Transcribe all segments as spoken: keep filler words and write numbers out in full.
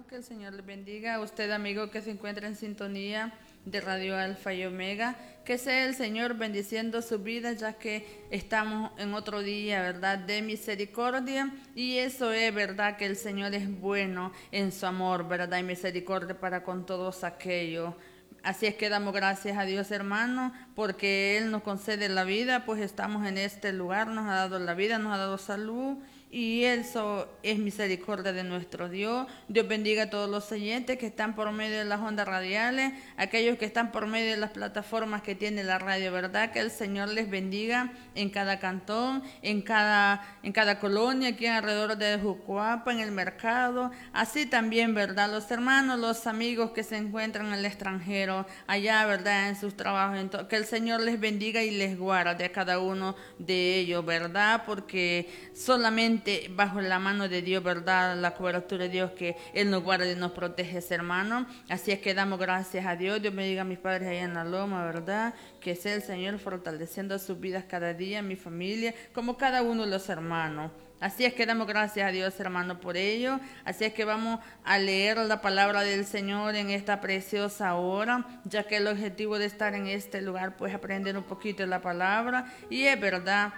hermanos, que el Señor les bendiga. A usted, amigo, que se encuentra en sintonía de Radio Alfa y Omega, que sea el Señor bendiciendo su vida, ya que estamos en otro día, ¿verdad?, de misericordia, y eso es verdad, que el Señor es bueno en su amor, ¿verdad?, y misericordia para con todos aquellos. Así es que damos gracias a Dios, hermano, porque Él nos concede la vida, pues estamos en este lugar, nos ha dado la vida, nos ha dado salud, y eso es misericordia de nuestro Dios. Dios bendiga a todos los oyentes que están por medio de las ondas radiales, aquellos que están por medio de las plataformas que tiene la radio, ¿verdad? Que el Señor les bendiga en cada cantón, en cada, en cada colonia, aquí alrededor de Jucuapa, en el mercado. Así también, ¿verdad? Los hermanos, los amigos que se encuentran en el extranjero, allá, ¿verdad?, en sus trabajos. Entonces, que el Señor les bendiga y les guarde a cada uno de ellos, ¿verdad? Porque solamente bajo la mano de Dios, ¿verdad?, la cobertura de Dios, que Él nos guarda y nos protege, hermano. Así es que damos gracias a Dios. Dios me diga a mis padres allá en la loma, ¿verdad?, que sea el Señor fortaleciendo sus vidas cada día, mi familia, como cada uno de los hermanos. Así es que damos gracias a Dios, hermano, por ello. Así es que vamos a leer la palabra del Señor en esta preciosa hora, ya que el objetivo de estar en este lugar, pues aprender un poquito de la palabra. Y es verdad,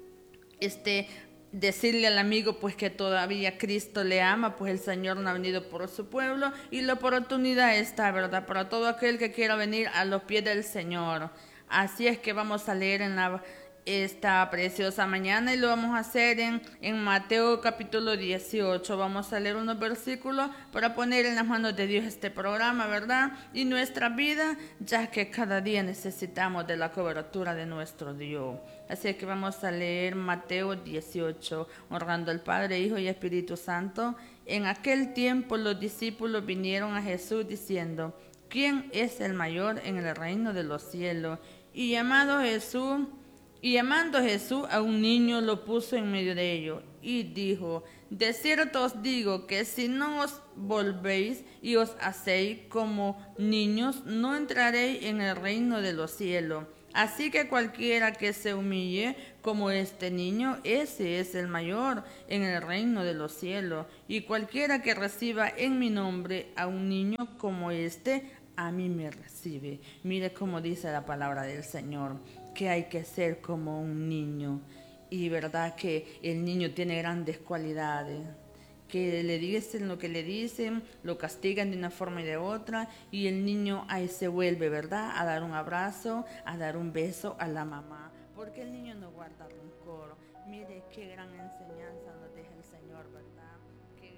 este... decirle al amigo pues que todavía Cristo le ama, pues el Señor no ha venido por su pueblo, y la oportunidad está, ¿verdad?, para todo aquel que quiera venir a los pies del Señor. Así es que vamos a leer en la, esta preciosa mañana, y lo vamos a hacer en, en Mateo capítulo dieciocho. Vamos a leer unos versículos para poner en las manos de Dios este programa, ¿verdad?, y nuestra vida, ya que cada día necesitamos de la cobertura de nuestro Dios. Así que vamos a leer Mateo dieciocho, honrando al Padre, Hijo y Espíritu Santo. En aquel tiempo los discípulos vinieron a Jesús diciendo: ¿quién es el mayor en el reino de los cielos? Y llamado Jesús, y llamando Jesús a un niño, lo puso en medio de ellos, y dijo: de cierto os digo que si no os volvéis y os hacéis como niños, no entraréis en el reino de los cielos. Así que cualquiera que se humille como este niño, ese es el mayor en el reino de los cielos. Y cualquiera que reciba en mi nombre a un niño como este, a mí me recibe. Mire cómo dice la palabra del Señor, que hay que ser como un niño. Y verdad que el niño tiene grandes cualidades, que le dicen lo que le dicen, lo castigan de una forma y de otra, y el niño ahí se vuelve, ¿verdad?, a dar un abrazo, a dar un beso a la mamá, porque el niño no guarda rencor. Mire qué gran enseñanza nos deja el Señor, ¿verdad? Qué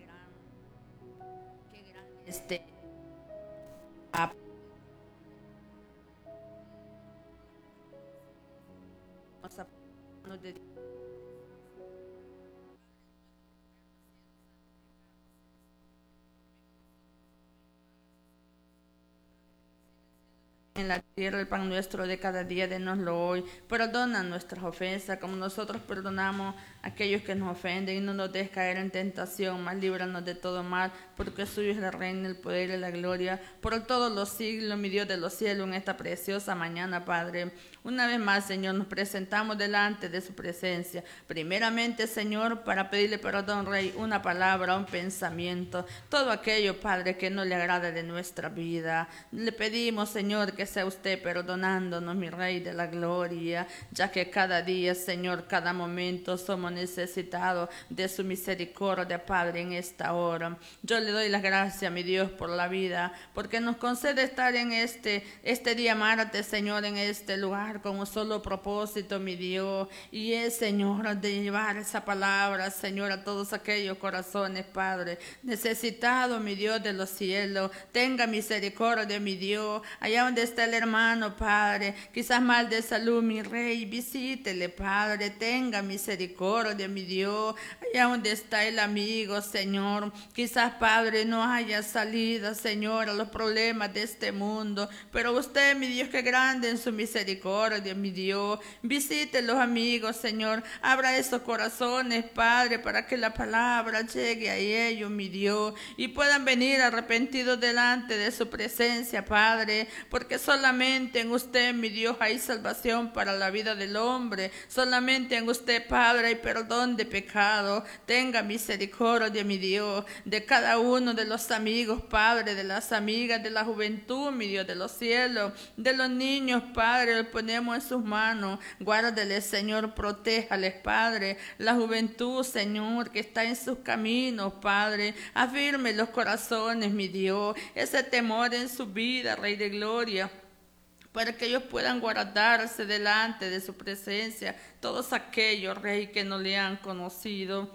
gran, qué gran este de en la tierra el pan nuestro de cada día, denoslo hoy. Perdona nuestras ofensas, como nosotros perdonamos a aquellos que nos ofenden, y no nos dejes caer en tentación, mas líbranos de todo mal, porque suyo es el reino, el poder y la gloria, por todos los siglos, mi Dios de los cielos. En esta preciosa mañana, Padre, una vez más, Señor, nos presentamos delante de su presencia. Primeramente, Señor, para pedirle perdón, Rey, una palabra, un pensamiento, todo aquello, Padre, que no le agrada de nuestra vida. Le pedimos, Señor, que sea usted perdonándonos, mi Rey de la gloria, ya que cada día, Señor, cada momento somos necesitados de su misericordia, Padre, en esta hora. Yo le doy las gracias, mi Dios, por la vida, porque nos concede estar en este, este día martes, Señor, en este lugar, con un solo propósito, mi Dios, y es, Señor, de llevar esa palabra, Señor, a todos aquellos corazones, Padre, necesitados, mi Dios de los cielos. Tenga misericordia, mi Dios, allá donde está el hermano, Padre, quizás mal de salud, mi Rey, visítele, Padre, tenga misericordia, mi Dios, allá donde está el amigo, Señor, quizás, Padre, no haya salida, Señor, a los problemas de este mundo, pero usted, mi Dios, que grande en su misericordia, mi Dios, visite los amigos, Señor, abra esos corazones, Padre, para que la palabra llegue a ellos, mi Dios, y puedan venir arrepentidos delante de su presencia, Padre, porque solamente en usted, mi Dios, hay salvación para la vida del hombre. Solamente en usted, Padre, hay perdón de pecado. Tenga misericordia, mi Dios, de cada uno de los amigos, Padre, de las amigas, de la juventud, mi Dios, de los cielos, de los niños, Padre, los ponemos en sus manos. Guárdeles, Señor, protéjales, Padre. La juventud, Señor, que está en sus caminos, Padre, afirme los corazones, mi Dios, ese temor en su vida, Rey de Gloria, para que ellos puedan guardarse delante de su presencia, todos aquellos, Rey, que no le han conocido.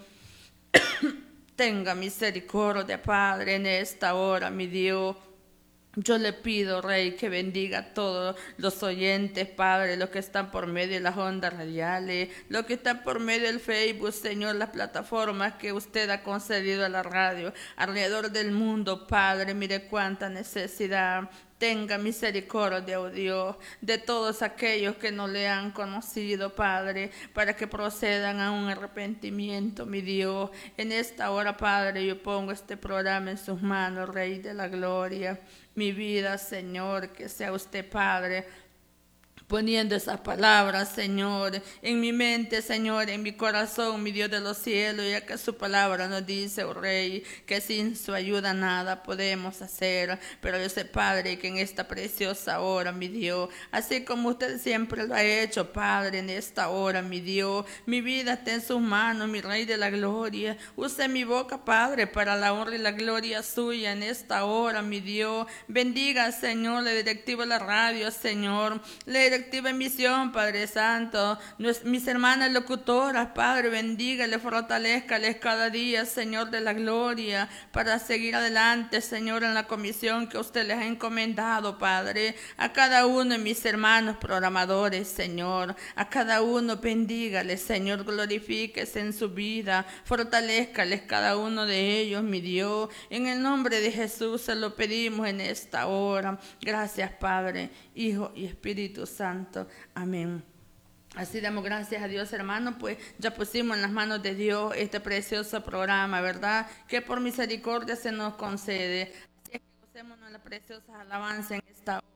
Tenga misericordia, Padre, en esta hora, mi Dios. Yo le pido, Rey, que bendiga a todos los oyentes, Padre, los que están por medio de las ondas radiales, los que están por medio del Facebook, Señor, las plataformas que usted ha concedido a la radio, alrededor del mundo, Padre, mire cuánta necesidad. Tenga misericordia, oh Dios, de todos aquellos que no le han conocido, Padre, para que procedan a un arrepentimiento, mi Dios. En esta hora, Padre, yo pongo este programa en sus manos, Rey de la Gloria. Mi vida, Señor, que sea usted, Padre, poniendo esas palabras, Señor, en mi mente, Señor, en mi corazón, mi Dios de los cielos, ya que su palabra nos dice, oh Rey, que sin su ayuda nada podemos hacer. Pero yo sé, Padre, que en esta preciosa hora, mi Dios, así como usted siempre lo ha hecho, Padre, en esta hora, mi Dios, mi vida está en sus manos, mi Rey de la Gloria. Use mi boca, Padre, para la honra y la gloria suya en esta hora, mi Dios. Bendiga, Señor, la directiva de la radio, Señor, la directiva en misión, Padre Santo, mis hermanas locutoras, Padre, bendígale, fortalezcales cada día, Señor de la Gloria, para seguir adelante, Señor, en la comisión que usted les ha encomendado, Padre. A cada uno de mis hermanos programadores, Señor, a cada uno bendígale, Señor, glorifíquese en su vida, fortalezcales cada uno de ellos, mi Dios. En el nombre de Jesús se lo pedimos en esta hora. Gracias, Padre, Hijo y Espíritu Santo. Amén. Así damos gracias a Dios, hermano, pues ya pusimos en las manos de Dios este precioso programa, ¿verdad? Que por misericordia se nos concede. Así es que gocémonos de la preciosa alabanza en esta hora.